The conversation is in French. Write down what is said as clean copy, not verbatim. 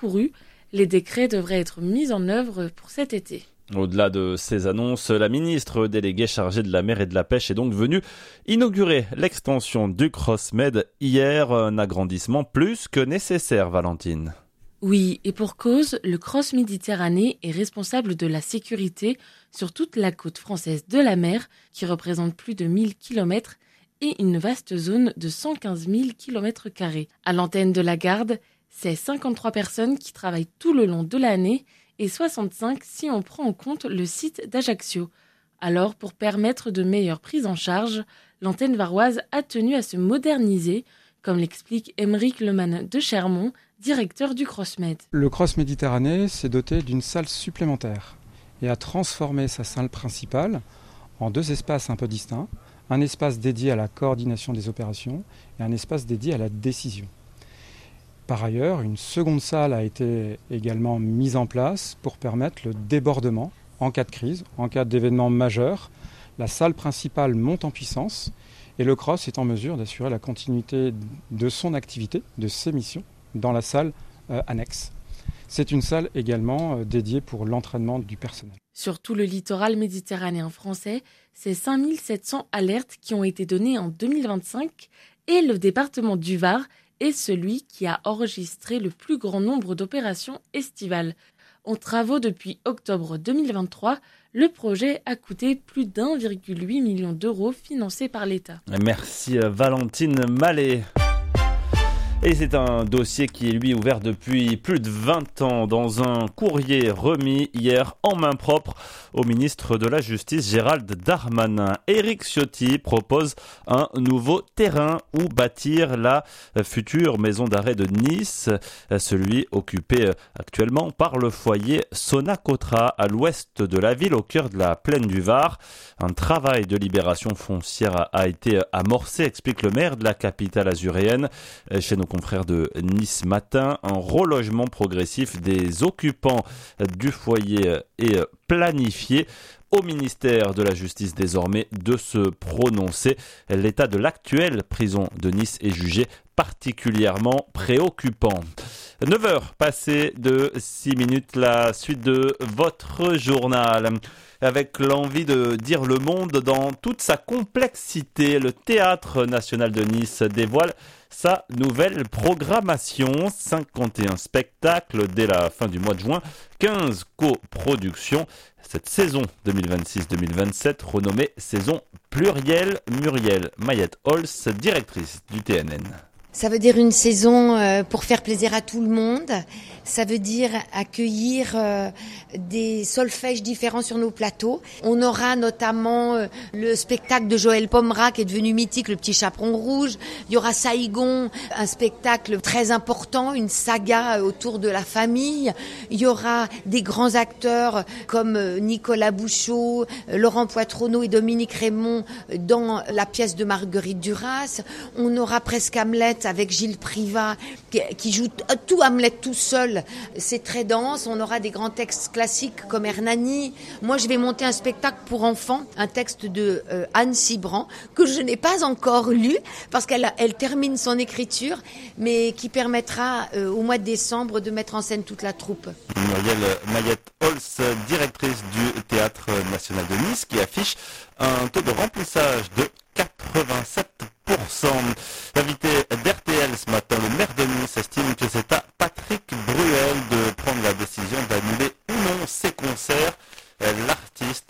courus. Les décrets devraient être mis en œuvre pour cet été. Au-delà de ces annonces, la ministre déléguée chargée de la mer et de la pêche est donc venue inaugurer l'extension du CrossMed hier, un agrandissement plus que nécessaire, Valentine. Oui, et pour cause, le Cross Méditerranée est responsable de la sécurité sur toute la côte française de la mer, qui représente plus de 1000 km et une vaste zone de 115 000 km². À l'antenne de la Garde, c'est 53 personnes qui travaillent tout le long de l'année et 65 si on prend en compte le site d'Ajaccio. Alors, pour permettre de meilleures prises en charge, l'antenne varoise a tenu à se moderniser, comme l'explique Aymeric Lemann de Chermont, directeur du CrossMed. Le Cross Méditerranée s'est doté d'une salle supplémentaire et a transformé sa salle principale en 2 espaces un peu distincts, un espace dédié à la coordination des opérations et un espace dédié à la décision. Par ailleurs, une seconde salle a été également mise en place pour permettre le débordement en cas de crise, en cas d'événement majeur. La salle principale monte en puissance et le CROSS est en mesure d'assurer la continuité de son activité, de ses missions, dans la salle annexe. C'est une salle également dédiée pour l'entraînement du personnel. Sur tout le littoral méditerranéen français, c'est 5700 alertes qui ont été données en 2025 et le département du Var est celui qui a enregistré le plus grand nombre d'opérations estivales. En travaux depuis octobre 2023, le projet a coûté plus d'1,8 million d'euros financés par l'État. Merci Valentine Mallet. Et c'est un dossier qui est lui ouvert depuis plus de 20 ans dans un courrier remis hier en main propre au ministre de la Justice Gérald Darmanin. Éric Ciotti propose un nouveau terrain où bâtir la future maison d'arrêt de Nice, celui occupé actuellement par le foyer Sonacotra à l'ouest de la ville, au cœur de la plaine du Var. Un travail de libération foncière a été amorcé, explique le maire de la capitale azuréenne. Chez nos confrères de Nice Matin, un relogement progressif des occupants du foyer est planifié. Au ministère de la Justice désormais de se prononcer. L'état de l'actuelle prison de Nice est jugé particulièrement préoccupant. 9h passées de 6 minutes, la suite de votre journal. Avec l'envie de dire le monde dans toute sa complexité, le Théâtre National de Nice dévoile sa nouvelle programmation. 51 spectacles dès la fin du mois de juin, 15 coproductions. Cette saison 2026-2027 renommée saison plurielle. Muriel Mayette-Holz, directrice du TNN. Ça veut dire une saison pour faire plaisir à tout le monde. Ça veut dire accueillir des solfèges différents sur nos plateaux. On aura notamment le spectacle de Joël Pomera qui est devenu mythique, Le Petit Chaperon Rouge. Il y aura Saïgon, un spectacle très important, une saga autour de la famille. Il y aura des grands acteurs comme Nicolas Bouchot, Laurent Poitronneau et Dominique Raymond dans la pièce de Marguerite Duras. On aura presque Hamlet avec Gilles Privat qui joue tout Hamlet tout seul. C'est très dense. On aura des grands textes classiques comme Hernani. Moi, je vais monter un spectacle pour enfants, un texte de Anne Cibran que je n'ai pas encore lu parce qu'elle termine son écriture, mais qui permettra au mois de décembre de mettre en scène toute la troupe. Muriel Mayette-Holz, directrice du Théâtre National de Nice, qui affiche un taux de remplissage de 87%. L'invité d'RTL ce matin, le maire de Nice, estime que c'est à Patrick Bruel de prendre la décision d'annuler ou non ses concerts. L'artiste